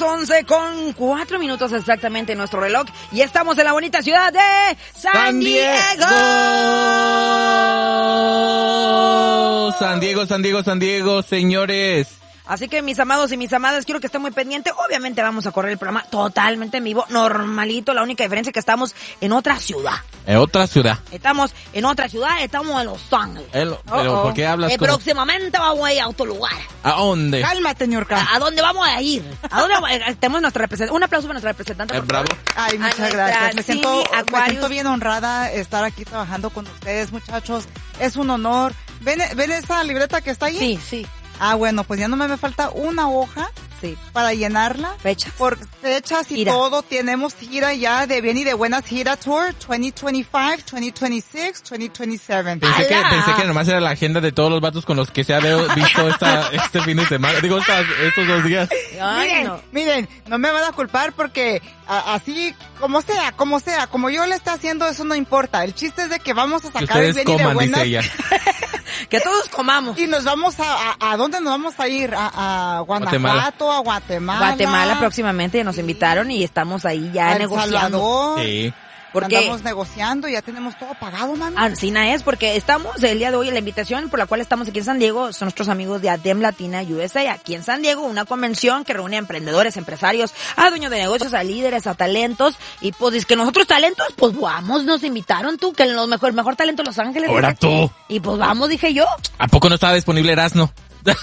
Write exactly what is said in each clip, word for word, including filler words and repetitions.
once con cuatro minutos exactamente en nuestro reloj y estamos en la bonita ciudad de San, San Diego. Diego. San Diego, San Diego, San Diego, señores. Así que mis amados y mis amadas, quiero que estén muy pendientes. Obviamente vamos a correr el programa totalmente en vivo, normalito. La única diferencia es que estamos en otra ciudad. En otra ciudad. Estamos en otra ciudad, estamos en Los Ángeles. El, pero, Uh-oh. ¿por qué hablas eh, como... Próximamente vamos a ir a otro lugar. ¿A dónde? Cálmate, Ñorca. ¿A, a dónde vamos a ir? ¿A dónde vamos? Eh, tenemos nuestra representante. Un aplauso para nuestra representante. Eh, por bravo. favor. Ay, muchas nuestra gracias. Me siento, Cindy me Aquarius. siento bien honrada estar aquí trabajando con ustedes, muchachos. Es un honor. ¿Ven, ven esa libreta que está ahí? Sí, sí, Ah, bueno, pues ya no me, me falta una hoja sí. para llenarla. Fechas. Por fechas y Gira. todo. Tenemos gira ya de bien y de buenas. Gira Tour veinte veinticinco, veinte veintiséis, veinte veintisiete. Pensé que, ¡Hala! pensé que nomás era la agenda de todos los vatos con los que se ha veo- visto esta, este fin de semana. Digo, estas, estos dos días. Ay, miren, no. miren, no me van a culpar porque a- así, como sea, como sea, como yo le esté haciendo, eso no importa. El chiste es de que vamos a Que sacar el ustedes bien y de coman, buenas. dice ella. Que todos comamos. Y nos vamos a, a, ¿a dónde nos vamos a ir? A, a Guanajuato, Guatemala. a Guatemala. Guatemala próximamente ya nos invitaron y estamos ahí ya a El negociando. Salvador. Sí. Porque Andamos negociando, ya tenemos todo pagado, mami. Ancina es porque estamos el día de hoy, la invitación por la cual estamos aquí en San Diego son nuestros amigos de ADEM Latina U S A, aquí en San Diego, una convención que reúne a emprendedores, empresarios, a dueños de negocios, a líderes, a talentos, y pues es que nosotros talentos, pues vamos, nos invitaron tú, que los mejor, el mejor talento de Los Ángeles. Ahora dije, tú. y pues vamos, dije yo. ¿A poco no estaba disponible Erasmo?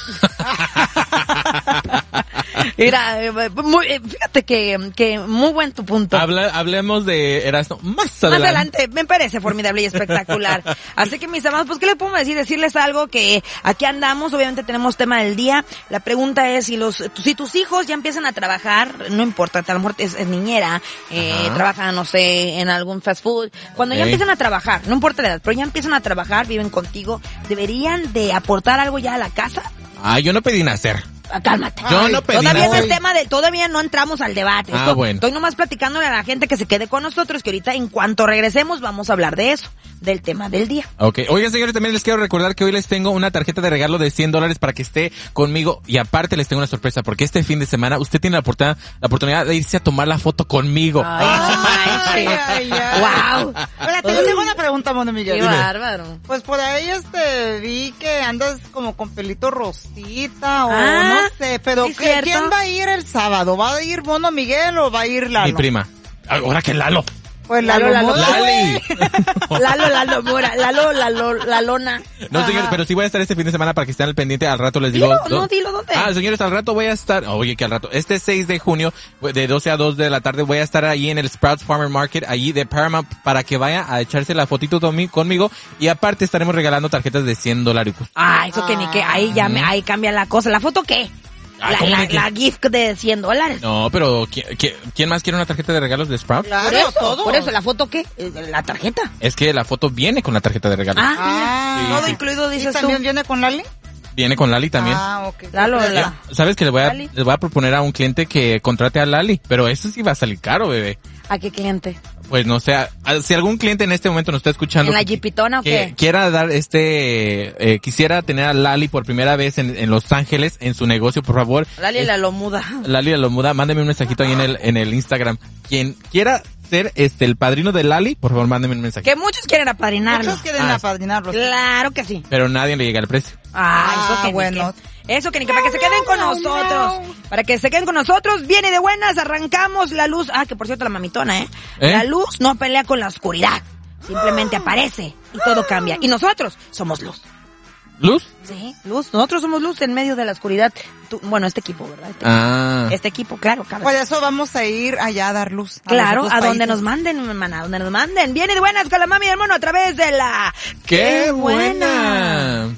Mira, eh, muy, eh, fíjate que, que muy buen tu punto. Habla, hablemos de Erasmo más Más adelante. adelante, me parece formidable y espectacular. Así que mis amados, pues ¿qué les podemos decir? Decirles algo que aquí andamos, obviamente tenemos tema del día. La pregunta es si los, si tus hijos ya empiezan a trabajar, no importa, a lo mejor es, es niñera, eh, Ajá. trabajan, no sé, en algún fast food. Cuando ya Ok. empiezan a trabajar, no importa la edad, pero ya empiezan a trabajar, viven contigo, ¿deberían de aportar algo ya a la casa? Ah, yo no pedí nacer. Ah, cálmate. Yo Ay, no pedí Todavía es nacer. el tema de, todavía no entramos al debate. Ah, Esto- bueno. Estoy nomás platicándole a la gente que se quede con nosotros, que ahorita en cuanto regresemos vamos a hablar de eso, del tema del día. Ok. Oigan, señores, también les quiero recordar que hoy les tengo una tarjeta de regalo de cien dólares para que esté conmigo. Y aparte les tengo una sorpresa, porque este fin de semana usted tiene la oportunidad, la oportunidad de irse a tomar la foto conmigo. Ay, no Ay, manches. ay, ay. Wow. Espérate, yo tengo una pregunta, Mono Miguel. Qué Dime. bárbaro. Pues por ahí este vi que andas como con pelito rosita o Ah, no sé, pero sí, ¿qué- cierto. ¿quién va a ir el sábado? ¿Va a ir Mono Miguel o va a ir Lalo? Mi prima. Ahora que Lalo. Pues Lalo, Lalo, Lalo. Mono, Lali. güey. Lalo, Lalo, Mora, Lalo, Lalo, la lona. No, señores, pero sí voy a estar este fin de semana para que estén al pendiente. Al rato les digo. Dilo, ¿no? no, dilo, ¿dónde? Ah, señores, al rato voy a estar, oye, que al rato, este seis de junio, de doce a dos de la tarde, voy a estar ahí en el Sprouts Farmer Market, allí de Paramount, para que vaya a echarse la fotito domi- conmigo, y aparte estaremos regalando tarjetas de cien dólares. Ah, eso que ni que, ahí ya me, ahí cambia la cosa. ¿La foto qué? Ah, La, ¿cómo la, de qué? la gift de cien dólares. No, pero, ¿quién, quién, quién más quiere una tarjeta de regalos de Sprouts? Claro, Por eso, todo. por eso, ¿la foto qué? Eh, La tarjeta. Es que la foto viene con la tarjeta de regalos. Ah, Ah, mira, sí, todo sí. incluido, ¿Y dices tú. también viene con Lali? Viene con Lali también. Ah, ok. Lalo, Pues, la- ¿Sabes que le voy a, Lali. les voy a proponer a un cliente que contrate a Lali? Pero eso sí va a salir caro, bebé. ¿A qué cliente? Pues no sé, a- si algún cliente en este momento nos está escuchando. ¿En la que- Jeepitona o que qué? quiera dar este, eh, quisiera tener a Lali por primera vez en, en Los Ángeles, en su negocio, por favor. Lali Es- la lo muda. Lali lo muda, mándeme un mensajito ahí en el, en el Instagram. Quien quiera ser este el padrino de Lali, por favor mándeme un mensaje. Que muchos quieren apadrinarlo. Muchos quieren Ah, apadrinarlos. Claro que sí. Pero nadie le llega al precio. Ah, eso Ah, que ni bueno. que. Eso que ni que para que se queden con nosotros. Para que se queden con nosotros. Viene de buenas, arrancamos la luz. Ah, que por cierto la mamitona, ¿eh? ¿Eh? La luz no pelea con la oscuridad. Simplemente aparece y todo cambia. Y nosotros somos luz. ¿Luz? Sí, luz. Nosotros somos luz en medio de la oscuridad. Tú- bueno, este equipo, ¿verdad? Este, Ah. este equipo, claro, cada Por eso vamos a ir allá a dar luz. Claro, los a otros donde países. nos manden, hermana, a donde nos manden. Viene de buenas con la mami y el mono a través de la... ¡Qué buena!